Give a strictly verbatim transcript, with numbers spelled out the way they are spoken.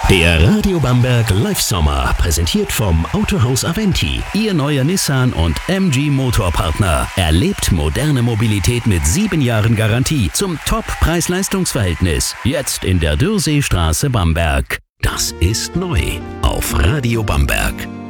Der Radio Bamberg Live Sommer, präsentiert vom Autohaus Aventi. Ihr neuer Nissan und M G Motorpartner. Erlebt moderne Mobilität mit sieben Jahren Garantie zum Top-Preis-Leistungs-Verhältnis. Jetzt in der Dürrseestraße Bamberg. Das ist neu auf Radio Bamberg.